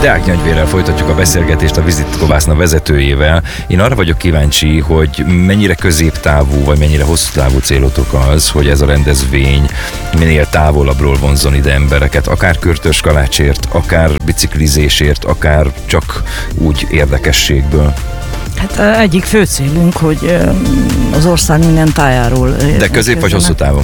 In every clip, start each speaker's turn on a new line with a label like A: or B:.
A: Deák Gyöngyvérrel folytatjuk a beszélgetést, a Visit Kovászna vezetőjével. Én arra vagyok kíváncsi, hogy mennyire középtávú, vagy mennyire hosszú távú célotok az, hogy ez a rendezvény minél távolabbról vonzzon ide embereket, akár körtös kalácsért, akár biciklizésért, akár csak úgy érdekességből.
B: Hát egyik fő célunk, hogy az ország minden tájáról...
A: De közép vagy hosszú távon?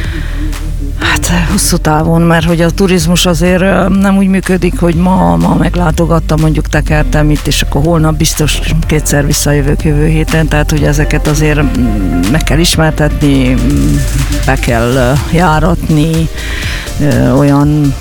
B: Hát hosszú távon, mert hogy a turizmus azért nem úgy működik, hogy ma meglátogattam, mondjuk tekertem itt, és akkor holnap biztos kétszer visszajövök jövő héten, tehát hogy ezeket azért meg kell ismertetni, be kell járatni, olyan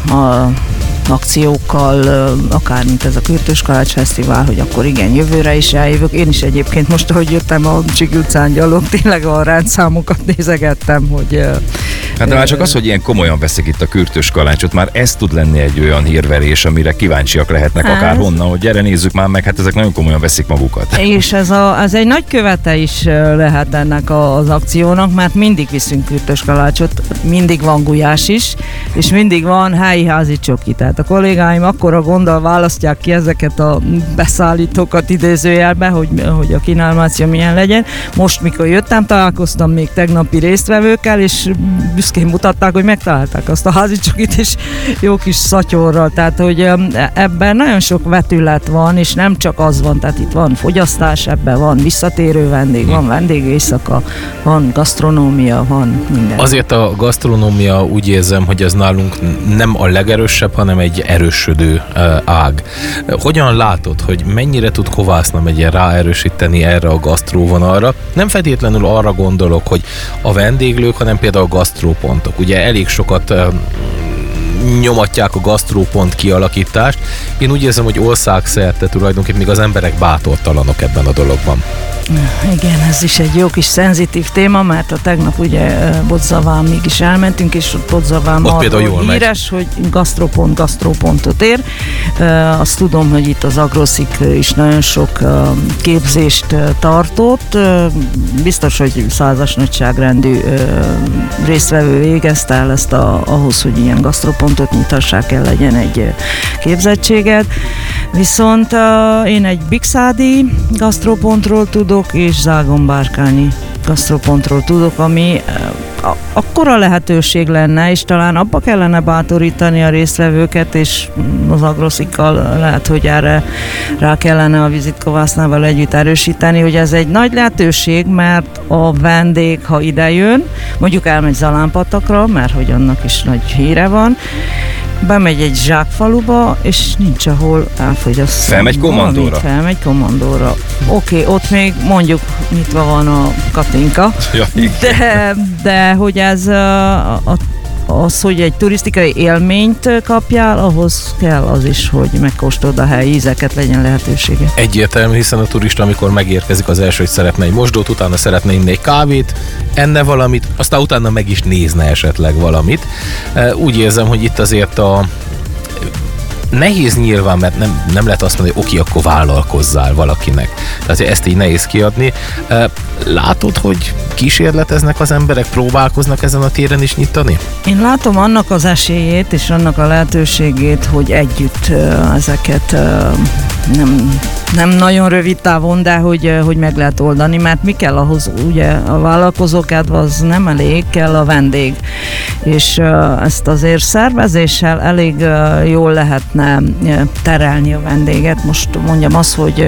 B: akciókkal, akár mint ez a Kürtös Kalács Fesztivál, hogy akkor igen, jövőre is eljövök. Én is egyébként most, ahogy jöttem a Csík utcán gyalog, tényleg a rendszámokat nézegettem, hogy...
A: Hát de már csak az, hogy ilyen komolyan veszik itt a Kürtös Kalácsot, már ez tud lenni egy olyan hírverés, amire kíváncsiak lehetnek akárhonnan, hogy gyere nézzük már meg, hát ezek nagyon komolyan veszik magukat.
B: És ez egy nagy követe is lehet ennek az akciónak, mert mindig viszünk Kürtös Kalácsot, mindig van gulyás is, és mindig van helyi házi csoki. Tehát a kollégáim akkora gonddal választják ki ezeket a beszállítókat idézőjelbe, hogy a kínálmáció milyen legyen. Most, mikor jöttem, találkoztam még tegnapi résztvevőkkel, és büszkén mutatták, hogy megtalálták azt a házi csokit, és jó kis szatyorral. Tehát, hogy ebben nagyon sok vetület van, és nem csak az van, tehát itt van fogyasztás, ebben van visszatérő vendég, van vendégéjszaka, van gasztronómia, van minden.
C: Azért a gasztronómia úgy érzem, hogy ez nálunk nem a legerősebb, hanem egy erősödő ág. Hogyan látod, hogy mennyire tud Kovászna megye ráerősíteni erre a gasztróvonalra? Nem feltétlenül arra gondolok, hogy a vendéglők, hanem például a gasztrópontok. Ugye elég sokat nyomatják a gasztrópont kialakítást. Én úgy érzem, hogy országszerte tulajdonképpen még az emberek bátortalanok ebben a dologban.
B: Igen, ez is egy jó kis szenzitív téma, mert a tegnap ugye Bodzaván is elmentünk, és Bodzaván arról híres, hogy gasztrópontot ér. Azt tudom, hogy itt az Agroszik is nagyon sok képzést tartott. Biztos, hogy 100-as nagyságrendű résztvevő végezte el ezt ahhoz, hogy ilyen gasztrópontot nyitassák el, legyen egy képzettséget. Viszont én egy Bikszádi gasztrópontról tudok, és Zágombárkányi gasztrópontról tudok, ami akkora lehetőség lenne, és talán abba kellene bátorítani a résztvevőket, és az Agroszikkal lehet, hogy erre rá kellene a Visit Kovásznával együtt erősíteni, hogy ez egy nagy lehetőség, mert a vendég, ha idejön, mondjuk elmegy Zalánpatakra, mert hogy annak is nagy híre van, bemegy egy zsákfaluba, és nincs ahol elfogyasztani.
A: Felmegy Kommandóra.
B: Felmegy Kommandóra. Oké, ott még mondjuk nyitva van a Katinka, de hogy ez az, hogy egy turisztikai élményt kapjál, ahhoz kell az is, hogy megkóstold a helyi ízeket, legyen lehetősége.
C: Egyértelmű, hiszen a turista, amikor megérkezik, az első, hogy szeretne egy mosdót, utána szeretne inni egy kávét, enne valamit, aztán utána meg is nézne esetleg valamit. Úgy érzem, hogy itt azért nehéz nyilván, mert nem lehet azt mondani, hogy oké, akkor vállalkozzál valakinek. Tehát ezt így nehéz kiadni. Látod, hogy kísérleteznek az emberek, próbálkoznak ezen a téren is nyitani?
B: Én látom annak az esélyét és annak a lehetőségét, hogy együtt ezeket nem nagyon rövid távon, de hogy meg lehet oldani, mert mi kell ahhoz, ugye a vállalkozókedv az nem elég, kell a vendég. És ezt azért szervezéssel elég jól lehetne terelni a vendéget. Most mondjam azt, hogy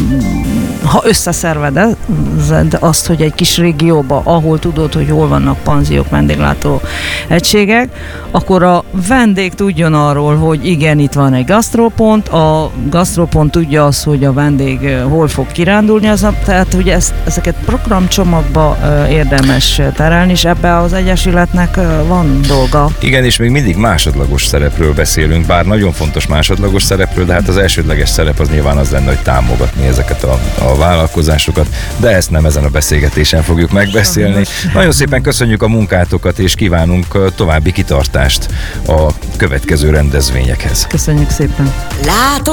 B: ha összeszervezed azt, hogy egy kis régióba, ahol tudod, hogy hol vannak panziók, vendéglátó egységek, akkor a vendég tudjon arról, hogy igen, itt van egy gasztrópont, a gasztrópont tudja azt, hogy a vendég hol fog kirándulni, tehát ugye ezeket programcsomagba érdemes terelni, és ebbe az egyesületnek van dolga.
A: Igen, és még mindig másodlagos szerepről beszélünk, bár nagyon fontos másodlagos szerepről, de hát az elsődleges szerep az nyilván az lenne, hogy támogatni ezeket a vállalkozásokat, de ezt nem ezen a beszélgetésen fogjuk megbeszélni. Nagyon szépen köszönjük a munkátokat, és kívánunk további kitartást a következő rendezvényekhez.
B: Köszönjük szépen!